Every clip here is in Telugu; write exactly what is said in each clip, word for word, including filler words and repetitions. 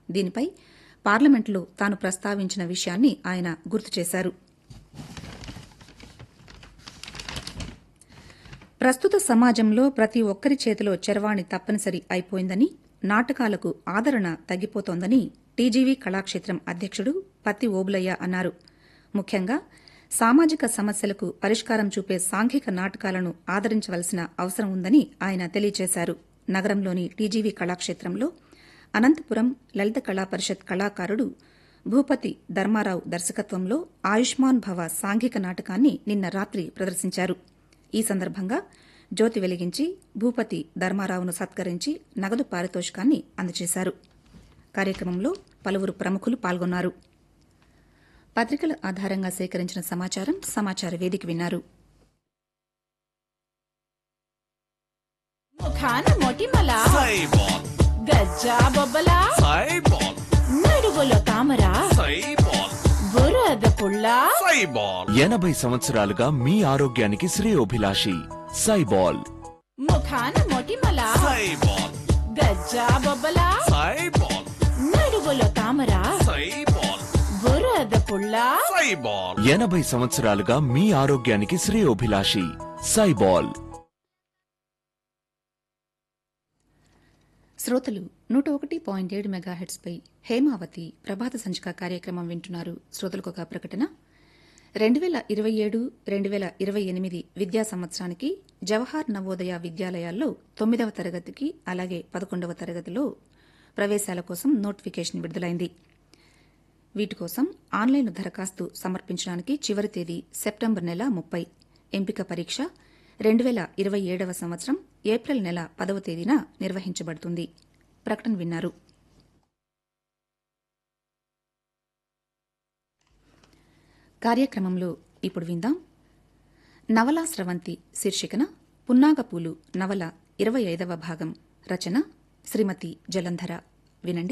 దీనిపై పార్లమెంట్లో తాను ప్రస్తావించిన విషయాన్ని ఆయన గుర్తు చేశారు. ప్రస్తుత సమాజంలో ప్రతి ఒక్కరి చేతిలో చరవాణి తప్పనిసరి అయిపోయిందని, నాటకాలకు ఆదరణ తగ్గిపోతోందని టీజీవీ కళాక్షేత్రం అధ్యక్షుడు పత్తి ఓబులయ్య అన్నారు. ముఖ్యంగా సామాజిక సమస్యలకు పరిష్కారం చూపే సాంఘిక నాటకాలను ఆదరించవలసిన అవసరం ఉందని ఆయన తెలియజేశారు. నగరంలోని టీజీవీ కళాక్షేత్రంలో అనంతపురం లలిత కళా పరిషత్ కళాకారుడు భూపతి ధర్మారావు దర్శకత్వంలో ఆయుష్మాన్ భవ సాంఘిక నాటకాన్ని నిన్న రాత్రి ప్రదర్శించారు. ఈ సందర్భంగా జ్యోతి వెలిగించి భూపతి ధర్మారావును సత్కరించి నగదు పారితోషికాన్ని అందజేశారు. కార్యక్రమంలో పలువురు ప్రముఖులు పాల్గొన్నారు. పత్రికల ఆధారంగా సేకరించిన సమాచారం సమాచార వేదిక విన్నారు. ముఖాన మొటిమల గజ్జా బొబ్బల నడువులో తామర బురద పుల్ల ఎనభై సంవత్సరాలుగా మీ ఆరోగ్యానికి శ్రేయోభిలాషి సైబాల్. ముఖాన మొటిమల గజ్జా బొబ్బల నడువులో తామర బురద పుల్ల ఎనభై సంవత్సరాలుగా మీ ఆరోగ్యానికి శ్రేయోభిలాషి సైబాల్. శ్రోతలు నూట ఒకటి పాయింట్ ఏడు మెగాహెట్స్ పై హేమావతి ప్రభాత సంచిక కార్యక్రమం వింటున్నారు. శ్రోతలకు ఒక ప్రకటన. రెండు వేల ఇరవై ఏడు రెండు వేల ఇరవై ఎనిమిది విద్యా సంవత్సరానికి జవహర్ నవోదయ విద్యాలయాల్లో తొమ్మిదవ తరగతికి అలాగే పదకొండవ తరగతిలో ప్రవేశాల కోసం నోటిఫికేషన్ విడుదలైంది. వీటి కోసం ఆన్లైన్ దరఖాస్తు సమర్పించడానికి చివరి తేదీ సెప్టెంబర్ నెల ముప్పై. ఎంపిక పరీక్ష రెండు వేల ఇరవై ఏడవ సంవత్సరం ఏప్రిల్ నెల పదవ తేదీన నిర్వహించబడుతుంది. ప్రకటన విన్నారు. కార్యక్రమంలో ఇప్పుడు విందాం. నవలా స్రవంతి శీర్షికన పున్నాగపూలు నవల ఇరవై ఐదవ భాగం. రచన శ్రీమతి జలంధర. వినండి.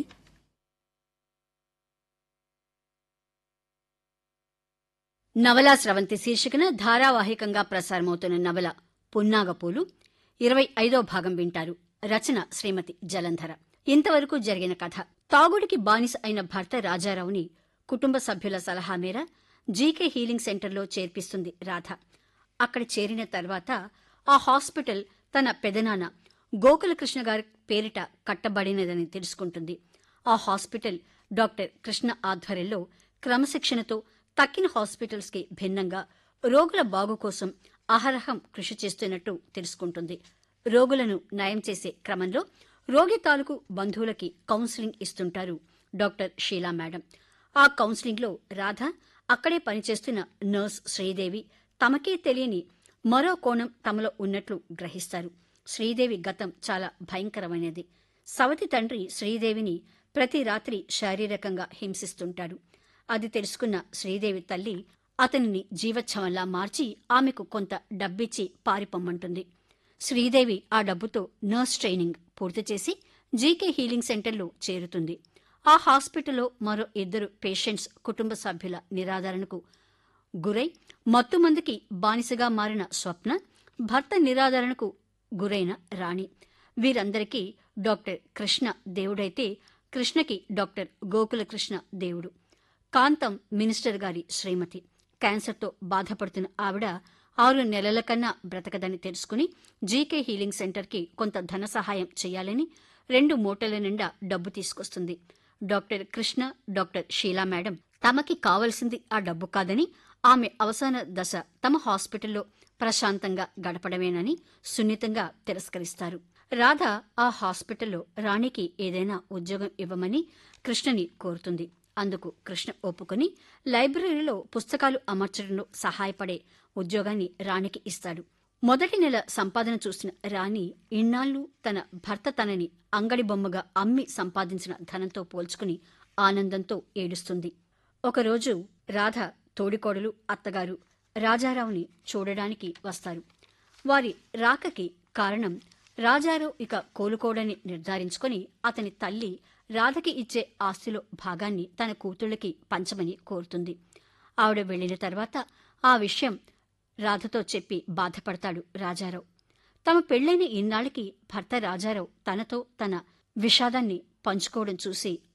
నవలా స్రవంతి శీర్షికన ధారావాహికంగా ప్రసారమవుతున్న నవల పున్నాగపూలు ఇరవై ఐదో భాగం వింటారు. రచన శ్రీమతి జలంధర. ఇంతవరకు జరిగిన కథ. తాగుడికి బానిస అయిన భర్త రాజారావుని కుటుంబ సభ్యుల సలహా మేర జీకే హీలింగ్ సెంటర్లో చేర్పిస్తుంది రాధ. అక్కడ చేరిన తర్వాత ఆ హాస్పిటల్ తన పెదనాన్న గోకులకృష్ణ గారి పేరిట కట్టబడినదని తెలుసుకుంటుంది. ఆ హాస్పిటల్ డాక్టర్ కృష్ణ ఆధ్వర్యంలో క్రమశిక్షణతో తక్కిన హాస్పిటల్స్ కి భిన్నంగా రోగుల బాగు కోసం అహరహం కృషి చేస్తున్నట్టు తెలుసుకుంటుంది. రోగులను నయం చేసే క్రమంలో రోగి తాలూకు బంధువులకి కౌన్సిలింగ్ ఇస్తుంటారు డాక్టర్ షీలా మేడం. ఆ కౌన్సిలింగ్ లో రాధ, అక్కడే పనిచేస్తున్న నర్స్ శ్రీదేవి తమకే తెలియని మరో కోణం తమలో ఉన్నట్లు గ్రహిస్తారు. శ్రీదేవి గతం చాలా భయంకరమైనది. సవతి తండ్రి శ్రీదేవిని ప్రతి రాత్రి శారీరకంగా హింసిస్తుంటాడు. అది తెలుసుకున్న శ్రీదేవి తల్లి అతనిని జీవచ్ఛవంలా మార్చి ఆమెకు కొంత డబ్బిచ్చి పారిపోమ్మంటుంది. శ్రీదేవి ఆ డబ్బుతో నర్స్ ట్రైనింగ్ పూర్తి చేసి జీకే హీలింగ్ సెంటర్లో చేరుతుంది. ఆ హాస్పిటల్లో మరో ఇద్దరు పేషెంట్స్ కుటుంబ సభ్యుల నిరాదరణకు గురై మత్తుమందుకి బానిసగా మారిన స్వప్న, భర్త నిరాదరణకు గురైన రాణి. వీరందరికీ డాక్టర్ కృష్ణ దేవుడైతే కృష్ణకి డాక్టర్ గోకులకృష్ణ దేవుడు. కాంతం మినిస్టర్ గారి శ్రీమతి. క్యాన్సర్తో బాధపడుతున్న ఆవిడ ఆరు నెలల కన్నా బ్రతకదని తెలుసుకుని జీకే హీలింగ్ సెంటర్కి కొంత ధన సహాయం చేయాలని రెండు మూటల నిండా డబ్బు తీసుకొస్తుంది. Doctor Krishna, doctor Sheela madam తమకి కావలసింది ఆ డబ్బు కాదని, ఆమె అవసాన దశ తమ హాస్పిటల్లో ప్రశాంతంగా గడపడమేనని సున్నితంగా తిరస్కరిస్తారు. రాధ ఆ హాస్పిటల్లో రాణికి ఏదైనా ఉద్యోగం ఇవ్వమని కృష్ణని కోరుతుంది. అందుకు కృష్ణ ఒప్పుకొని లైబ్రరీలో పుస్తకాలు అమర్చడంలో సహాయపడే ఉద్యోగాన్ని రాణికి ఇస్తాడు. మొదటి నెల సంపాదన చూసిన రాణి ఇన్నాళ్లు తన భర్త తనని అంగడి బొమ్మగా అమ్మి సంపాదించిన ధనంతో పోల్చుకుని ఆనందంతో ఏడుస్తుంది. ఒకరోజు రాధ తోడికోడలు, అత్తగారు రాజారావుని చూడడానికి వస్తారు. వారి రాకకి కారణం రాజారావు ఇక కోలుకోడని నిర్ధారించుకుని అతని తల్లి రాధకి ఇచ్చే ఆస్తిలో భాగాన్ని తన కూతుళ్ళకి పంచమని కోరుతుంది. ఆవిడ వెళ్లిన తర్వాత ఆ విషయం రాధతో చెప్పి బాధపడతాడు రాజారావు. తమ పెళ్లైన ఇన్నాళ్లకి భర్త రాజారావు తనతో తన విషాదాన్ని పంచుకోవడం చూసి